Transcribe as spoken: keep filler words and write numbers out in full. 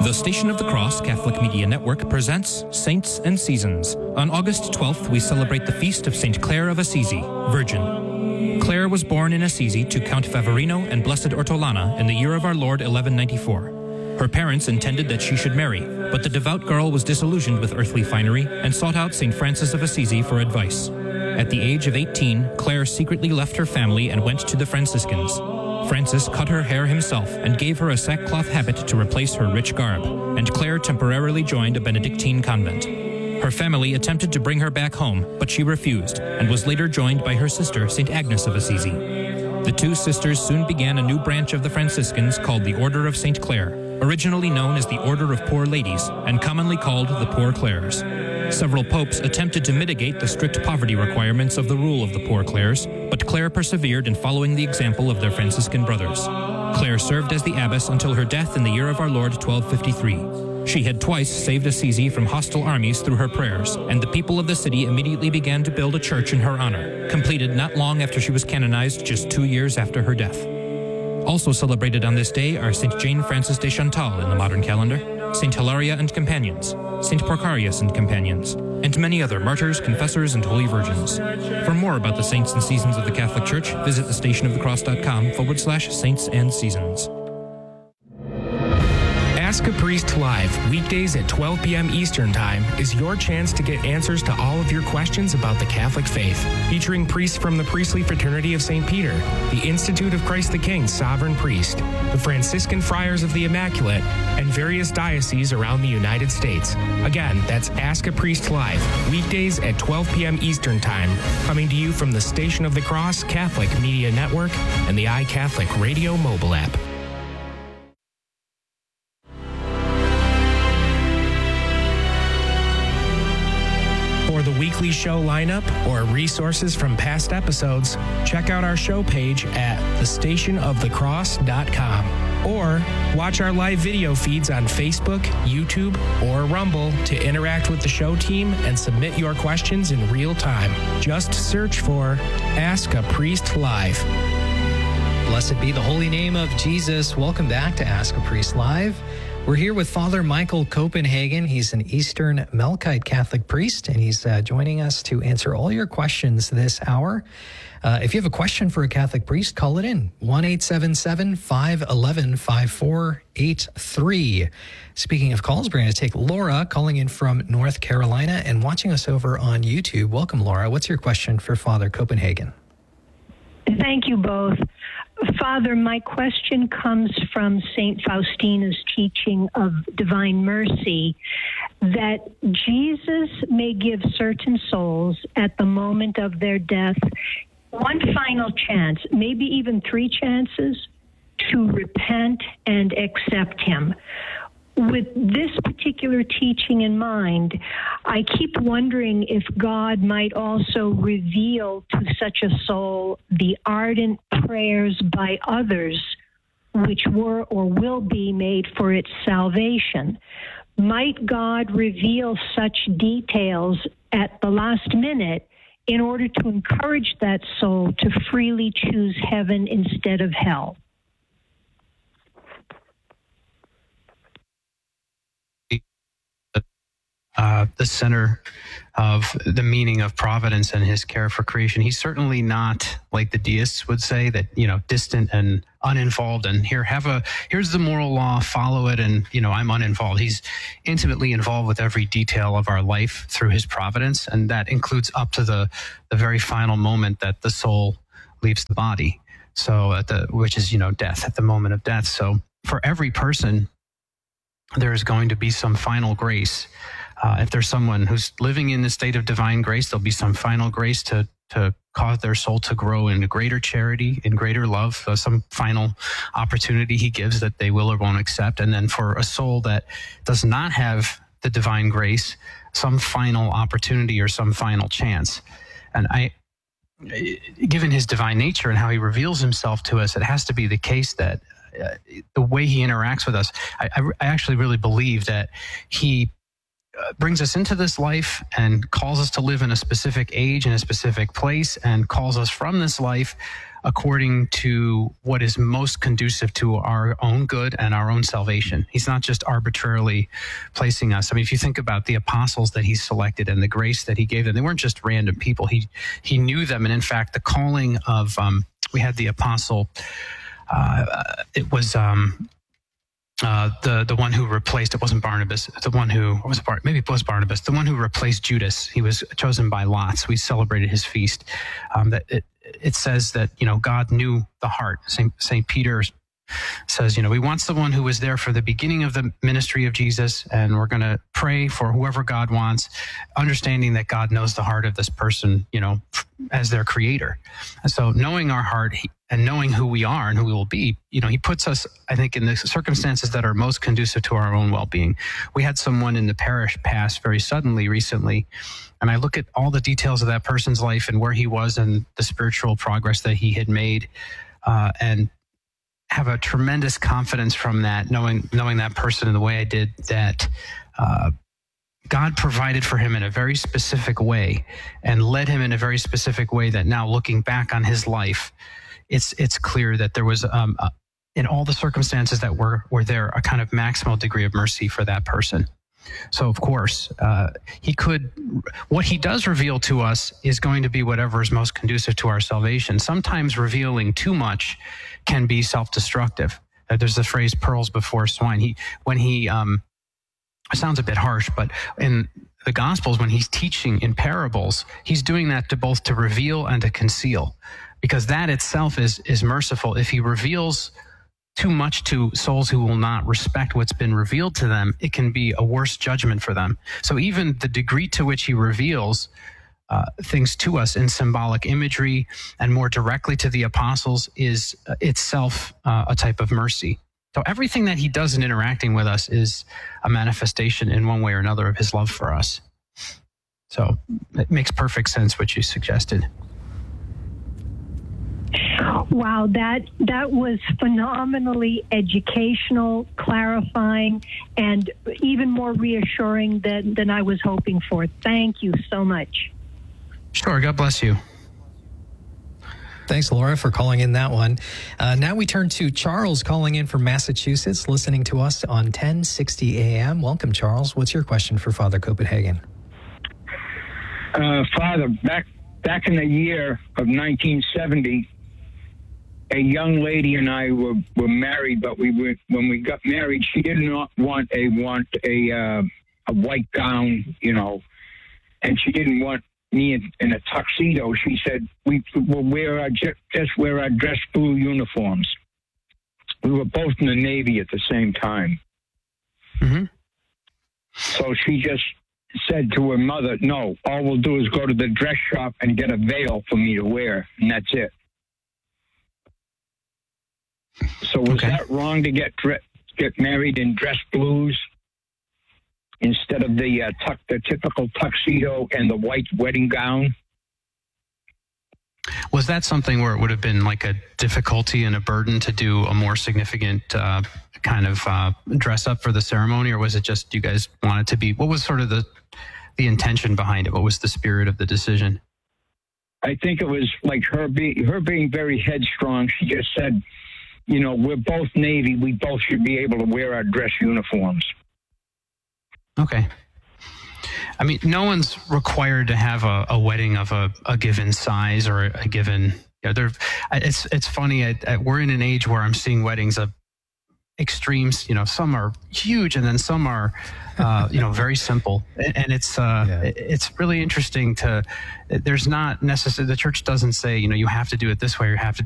The Station of the Cross Catholic Media Network presents Saints and Seasons. On August twelfth, we celebrate the feast of Saint Clare of Assisi, Virgin. Clare was born in Assisi to Count Favorino and Blessed Ortolana in the year of our Lord eleven ninety-four. Her parents intended that she should marry, but the devout girl was disillusioned with earthly finery and sought out Saint Francis of Assisi for advice. At the age of eighteen, Clare secretly left her family and went to the Franciscans. Francis cut her hair himself and gave her a sackcloth habit to replace her rich garb, and Clare temporarily joined a Benedictine convent. Her family attempted to bring her back home, but she refused, and was later joined by her sister, Saint Agnes of Assisi. The two sisters soon began a new branch of the Franciscans called the Order of Saint Clare, originally known as the Order of Poor Ladies, and commonly called the Poor Clares. Several popes attempted to mitigate the strict poverty requirements of the rule of the Poor Clares, but Clare persevered in following the example of their Franciscan brothers. Clare served as the abbess until her death in the year of our Lord twelve fifty-three. She had twice saved Assisi from hostile armies through her prayers, and the people of the city immediately began to build a church in her honor, completed not long after she was canonized, just two years after her death. Also celebrated on this day are Saint Jane Frances de Chantal in the modern calendar, Saint Hilaria and companions, Saint Porcarius and companions, and many other martyrs, confessors, and holy virgins. For more about the saints and seasons of the Catholic Church, visit thestationofthecross.com forward slash saints and seasons. Ask a Priest Live, weekdays at twelve p.m. Eastern Time, is your chance to get answers to all of your questions about the Catholic faith. Featuring priests from the Priestly Fraternity of Saint Peter, the Institute of Christ the King Sovereign Priest, the Franciscan Friars of the Immaculate, and various dioceses around the United States. Again, that's Ask a Priest Live, weekdays at twelve p.m. Eastern Time, coming to you from the Station of the Cross Catholic Media Network and the iCatholic Radio mobile app. For the weekly show lineup or resources from past episodes, check out our show page at the station of the cross dot com or watch our live video feeds on Facebook, YouTube, or Rumble to interact with the show team and submit your questions in real time. Just search for Ask a Priest Live. Blessed be the holy name of Jesus. Welcome back to Ask a Priest Live. We're here with Father Michael Copenhagen. He's an Eastern Melkite Catholic priest, and he's uh, joining us to answer all your questions this hour. Uh, if you have a question for a Catholic priest, call it in, one eight seven seven, five one one, five four eight three. Speaking of calls, we're going to take Laura calling in from North Carolina and watching us over on YouTube. Welcome, Laura. What's your question for Father Copenhagen? Thank you both. Father, my question comes from Saint Faustina's teaching of divine mercy, that Jesus may give certain souls at the moment of their death one final chance, maybe even three chances, to repent and accept him. With this particular teaching in mind, I keep wondering if God might also reveal to such a soul the ardent prayers by others which were or will be made for its salvation. Might God reveal such details at the last minute in order to encourage that soul to freely choose heaven instead of hell? Uh, the center of the meaning of providence and his care for creation. He's certainly not, like the deists would say, that, you know, distant and uninvolved and here have a, here's the moral law, follow it, and, you know, I'm uninvolved. He's intimately involved with every detail of our life through his providence, and that includes up to the, the very final moment that the soul leaves the body. So, at the, which is, you know, death, at the moment of death. So for every person, there is going to be some final grace. Uh, if there's someone who's living in the state of divine grace, there'll be some final grace to to cause their soul to grow in greater charity, in greater love, uh, some final opportunity he gives that they will or won't accept. And then for a soul that does not have the divine grace, some final opportunity or some final chance. And I, given his divine nature and how he reveals himself to us, it has to be the case that uh, the way he interacts with us, I, I actually really believe that he uh, brings us into this life and calls us to live in a specific age, in a specific place, and calls us from this life according to what is most conducive to our own good and our own salvation. He's not just arbitrarily placing us. I mean, if you think about the apostles that he selected and the grace that he gave them, they weren't just random people. He he knew them. And in fact, the calling of, um, we had the apostle, uh, it was um, uh, the the one who replaced, it wasn't Barnabas, the one who, what was it, Bar- maybe it was Barnabas, the one who replaced Judas. He was chosen by lots. We celebrated his feast. Um, that it, It says that, you know, God knew the heart. Saint Saint Peter says, you know, we want someone who was there for the beginning of the ministry of Jesus, and we're going to pray for whoever God wants, understanding that God knows the heart of this person, you know, as their creator. And so knowing our heart he, and knowing who we are and who we will be, you know, he puts us, I think, in the circumstances that are most conducive to our own well-being. We had someone in the parish pass very suddenly recently, and I look at all the details of that person's life and where he was and the spiritual progress that he had made, uh, and have a tremendous confidence from that, knowing knowing that person in the way I did, that uh, God provided for him in a very specific way and led him in a very specific way that now, looking back on his life, it's it's clear that there was, um, uh, in all the circumstances that were, were there, a kind of maximal degree of mercy for that person. So, of course, uh, he could, what he does reveal to us is going to be whatever is most conducive to our salvation. Sometimes revealing too much can be self-destructive. Uh, there's the phrase pearls before swine. He, when he, um, it sounds a bit harsh, but in the Gospels, when he's teaching in parables, he's doing that to both to reveal and to conceal, because that itself is, is merciful. If he reveals too much to souls who will not respect what's been revealed to them, it can be a worse judgment for them. So even the degree to which he reveals uh, things to us in symbolic imagery and more directly to the apostles is uh, itself uh, a type of mercy. So everything that he does in interacting with us is a manifestation in one way or another of his love for us. So it makes perfect sense what you suggested. Wow, that that was phenomenally educational, clarifying, and even more reassuring than, than I was hoping for. Thank you so much. Sure, God bless you. Thanks, Laura, for calling in that one. Uh, now we turn to Charles calling in from Massachusetts, listening to us on ten sixty A M. Welcome, Charles. What's your question for Father Copenhagen? Uh, Father, back back in the year of nineteen seventy, a young lady and I were, were married, but we were, when we got married, she did not want a want a uh, a white gown, you know, and she didn't want me in, in a tuxedo. She said we will wear our just wear our dress blue uniforms. We were both in the Navy at the same time, Mm-hmm. so she just said to her mother, "No, all we'll do is go to the dress shop and get a veil for me to wear, and that's it." So was Okay. that wrong to get dre- get married in dress blues instead of the uh, tuck, the typical tuxedo and the white wedding gown? Was that something where it would have been like a difficulty and a burden to do a more significant uh, kind of uh, dress up for the ceremony, or was it just you guys wanted to be? What was sort of the the intention behind it? What was the spirit of the decision? I think it was like her being her being very headstrong. She just said, "You know, we're both Navy. We both should be able to wear our dress uniforms." Okay. I mean, no one's required to have a, a wedding of a, a given size or a, a given. You know, there. It's it's funny. I, I, we're in an age where I'm seeing weddings of extremes. You know, some are huge, and then some are, uh, you know, very simple. And, and it's uh, Yeah. it's really interesting to. There's not necessarily, the church doesn't say, you know, you have to do it this way or you have to